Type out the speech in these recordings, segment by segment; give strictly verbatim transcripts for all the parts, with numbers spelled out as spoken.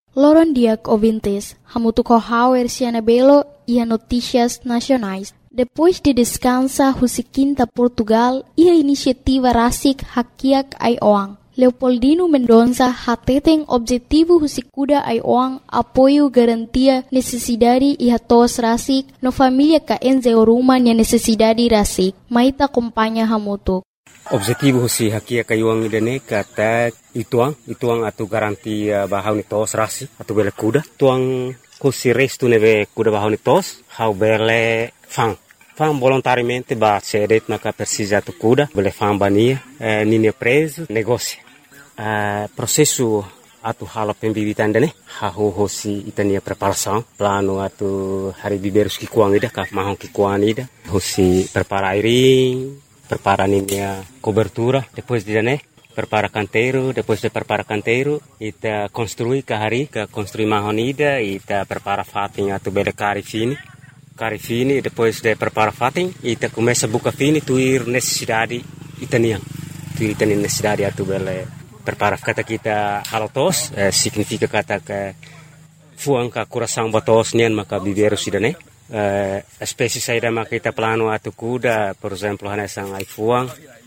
Loron diak ouvintes, hamutu corral erciana belo e a notícias nacionais. Depois de descansa Husiquinta Portugal e a iniciativa Rasik Hakiak Aioang. Leopoldino Mendonça hateten objetivo Husikuda Aioang apoio garantia necessidade e hatos Rasik no família ka enzeoruma nia necessidade Rasik. Maita acompanha hamutu. Objetivo si hakia kayuang idane kata ituang ituang atu garantia bahau ni tos rasi atu bele kuda tuang kusi restu neve kuda bahau ni tos hau bele fang fang volontariamente ba cedet naka persija tu kuda bele fang bania eh, nini preso negócio eh, processo atu hala pembibitan dane hau hosi itania preparação plano atu hari biberus ki kuang ida ka mahong ki kuang ida hosi prepara airing prepara a cobertura, depois de né, prepara canteiro, depois de prepara canteiro, ita construi kahari, ka construi mahonida, ita prepara fatin atu bele cari fini, cari fini, depois de prepara fatin, ita começa buka fini, tuir necessidade itanian, tuir itanian necessidade atu bele prepara kata kita halotos, eh, significa kata que fuang ka coração batos nian maka biberu sidane. Uh, espécie saída maka kita plano atu kuda, por exemplo, hanesang ai fuang,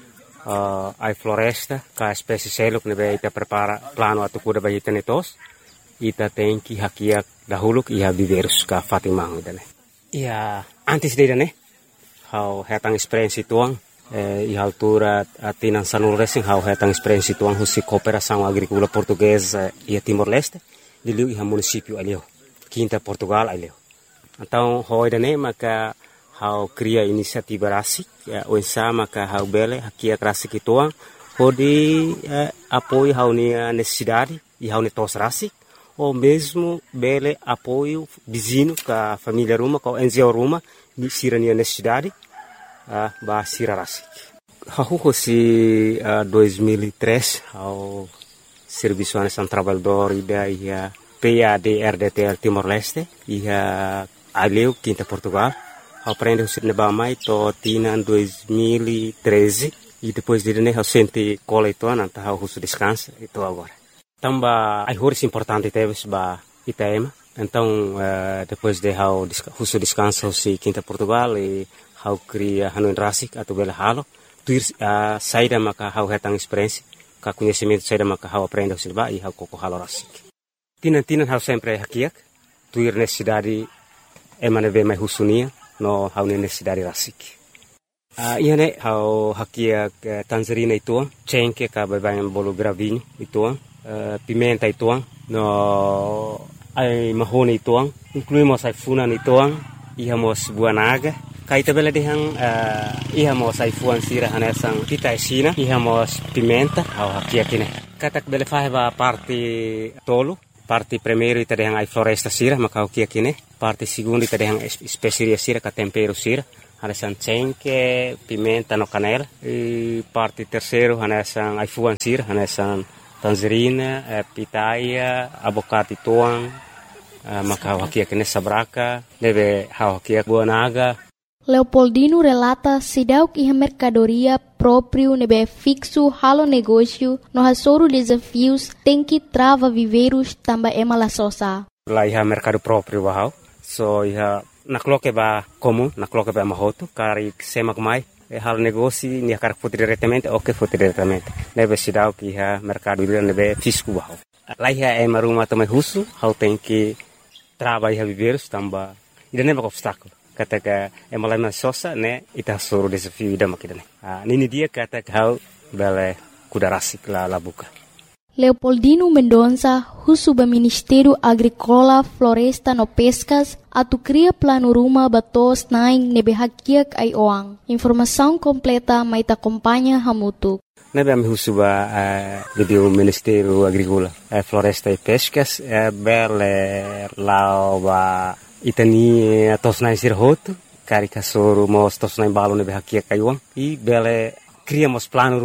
uh, ai floresta, ka espécie seluk nebe ita prepara plano atu kuda bagi tenetos, ita tenki hakiak dahuluk iha biverus ka fatimang idane. Ia antes de idane, hau hetang experiência tuang, eh, iha altura atinan sanul racing hau hetang experiência tuang husi cooperação agrícola portuguesa ia Timor-Leste, liliu iha município alio, Quinta Portugal alio. Então, hoje né, maka hau cria inisiativa rasik, o ensa maka hau bele hakia rasik ituang, hodi eh, apoio hau ni necessidade e hau ni tos rasik, ou mesmo bele apoio vizinho ka família ruma, ka enzio ruma, ni sira ni necessidade, uh, ba sira rasik. Hau hosi uh, dois mil e três, hau serviço anesan trabalhador ida ia P A D R D T L Timor-Leste, ia Aleu, Quinta Portugal, aprende o sir nebamai to tina dois mil e treze e depois de né eu senti cola e toa nanta hau husu descansa e to agora. Tamba ai horas importante teve ba Itaema, então uh, depois de hau husu descansa o Quinta Portugal e hau cria hanuin rasik atau bela halo, tuir uh, saída maka hau hetang experiência, ka conhecimento saída maka hau aprende o sir ba e hau koko halo rasik. Tina tina hau sempre hakiak, tuir necessidade emane ve mai husunia no hau necessidade rasik. Uh, ia ne hau hakia uh, tangerina ituang, cengke ka babayan bolo gravinho ituang, uh, pimenta ituang, no ai mahone ituang, incluímos ai funan ituang, iha mos buah naga, kai tabela dehang uh, iha mos ai fuan sira hanesang kita esina, iha mos pimenta hau hakia kine. Katak bele faheba parte tolo, parte primeiro ita dehang ai floresta sira maka hakia kine. Parte segundo ita dehang especiaria sira ka tempero sira, hanesan cengke, pimenta no canela. E parte terceiro hanesan ai fuan sira, hanesan tangerina, eh, pitaia, abocate tuang, eh, maka hakia kine sabraka, deve hakia buah naga. Leopoldino relata sidauk iha mercadoria próprio nebe fixo halo negócio no hasoro desafios tem que trava viveiros tamba ema la sosa. Lá iha mercado próprio bahau, so iha nakloke ba comum, nakloke ba mahoto, kari semak mai, e halo negócio ni kar foto diretamente ou que foto diretamente. Nebe sidauk iha mercado nebe fixo bahau. Lá iha ema rumah tamai husu, hau tem que trava iha viveiros tamba ida neba obstáculo. Kata ka emalai sosa ne ita suru desafio ida makidane. Ah nini dia kata kau bele kuda rasik la la buka. Leopoldino Mendonça, husuba Ministério Agrícola, Floresta no Pescas, atu cria plano ruma batos naing nebe hakiak ai oang. Informação completa mai ta acompanha hamutu. Nebe am husuba uh, do Ministério Agrícola, uh, Floresta e Pescas, uh, bele lao ba itani tosnai sirhoto, cari kasoro mos tosnai balo nebe hakia kayuang, e bele criamos plano ruma,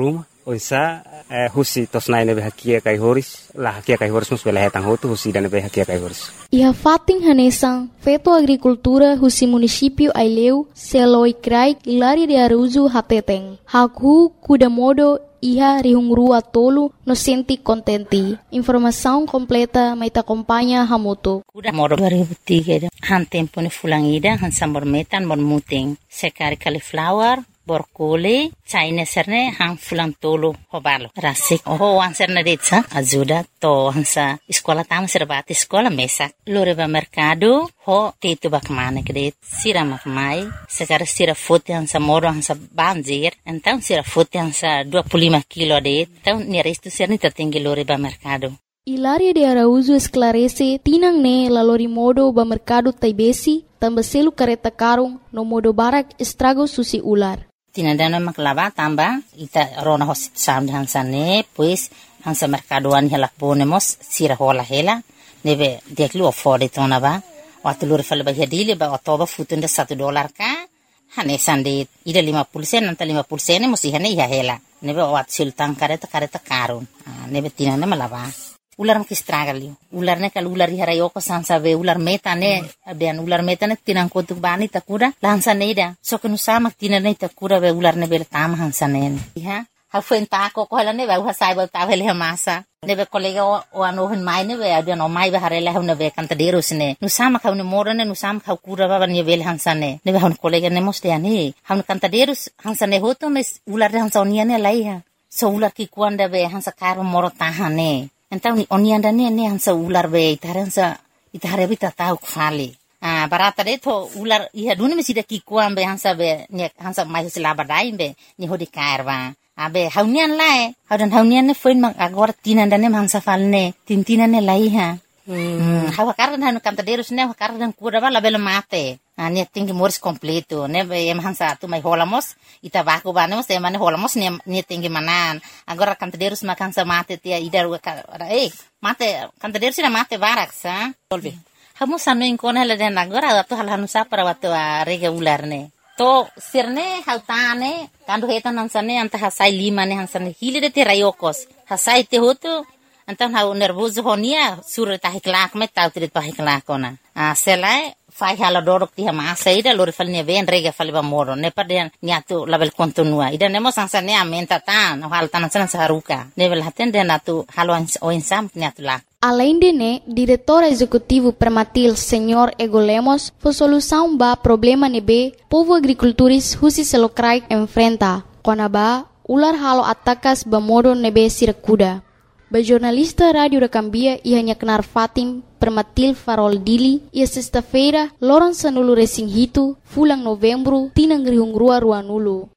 Oisa eh, husi tos nai nebe hakia kai horis la hakia kai horis mus bela hetang hotu husi dan nebe hakia kai horis. Iha fating hanesang feto agricultura husi município Aileu seloi krai Hilaria de Araújo hateteng. Haku kuda modo iha rihungrua tolu no senti contenti. Informação completa mai ta acompanha hamoto. Kuda modo dua ribu tiga han tempo ni fulangida han sambor metan mor muting sekari cauliflower borkole China serne hang fulang tolo hobalo rasik oh wan serne detsa ajuda to hansa sekolah tam serbati sekolah mesak lore ba mercado ho tetu bak mane kret sira makmai sekar sira fote hansa moro hansa banjir então sira fote hansa dua puluh lima kilo det então ni resto serne tatinggi lore ba mercado. Hilaria de Araújo esclarece tinang ne la lori modo ba mercado taibesi tambah selu kareta karung no modo barak estrago susi ular. Tinandana maklava tamba ita rona hosit sam hansa ne pues hansa mercadoan hela ponemos sira hola hela nebe deklu afford tona ba watulur fal ba hedile ba otoba futunda satu dolar ka hane sande ida lima puluh sen nanta lima puluh sen musi hane ya hela nebe wat sultan kareta kareta karun nebe tinana malava ular makistragali ular ne kal ular harayo ko sansa be ular meta ne abian ular meta ne tinang ko tu bani takura lansa ne da so kenu sama tinane takura be ular ne bel tam hansa ne ha ha fuenta ko ko ne ba ha sai ba ta vele masa ne be kolega o ano hen mai ne be abian o mai ba harela ne be kanta deros ne nu sama ka ne moro ne nu sama ka kura ba ne bel hansa ne ne be han kolega ne moste ani han kanta deros hansa ne hoto mes ular hansa onia ne lai ha so ular ki kuanda be hansa karo moro tahane. Então ni onianda ne ne hansa ular be itaransa itare bita tau kfali ah barata de to ular iha dune mesida ki kuambe hansa be ne hansa mai selaba dai be ni hodi karwa abe haunian lae haudan haunian ne foin mang agora tinanda ne hansa falne tintina ne lai ha hmm hawa kardan hanu kantaderos ne kardan kura bala bela mate ah ne tingi mors completo ne be em hansa tu mai holamos ita baku banemos e mane holamos ne ne tingi manan agora kantaderos makansa mate tia idar eh mate kantaderos na mate barak sa solve hamu sanu inkona la den agora tu hal hanu sa para watu rega ular ne to sirne hautane kandu hetan hansane anta hasai lima ne hansane hilide te rayokos hasai te hotu antan hau nervoso honia sur ta hiklak met tau trit pa hiklakona a selai fai hala dorok ti ma saida lor falne ven rega falba moro ne paden niatu label kontinua ida nemo sansane amenta tan hal tan san saruka level haten den atu halo o insam niatu la. Além de né, diretor executivo Permatil, senhor Ego Lemos, foi solução ba problema nebe povo agricultores husi selokrai enfrenta. Konaba ular halo atakas ba modo nebe sirakuda. Ba jornalista Rádio da Cambia ia nyaknar Fatim Permatil Farol Dili ia sexta-feira loran sanulu resing hitu fulang novembro tinang rihungrua ruanulu.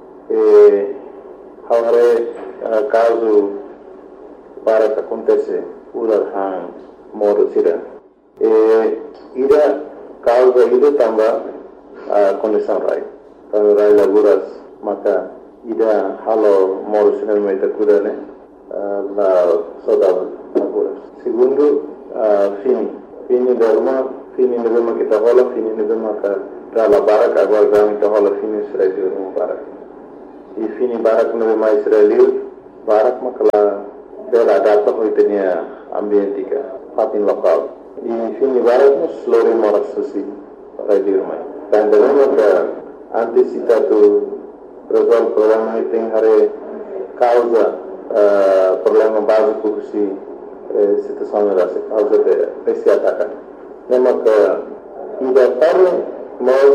Eh, haware uh, caso para que acontece ular hang modo sira. Eh, ida causa ida tamba uh, condição rai. Kalau rai laguras maka ida halo modo sira mai takuda ne la saudade laguras. Segundo uh, fini fini derma fini nebema kita hola fini nebema ka dala barak agora gami kita hola fini sira di rumah barak. I fini barak nebema Israel barak makala bela data hoitenia ambientika fatin lokal. I fini barak mus lori moras susi rai di rumah. Dan derma ka antisipatu resolve problema iting hare causa Uh, problema básico que se uh, situação era essa causa de esse ataque. Lembra que ainda para nós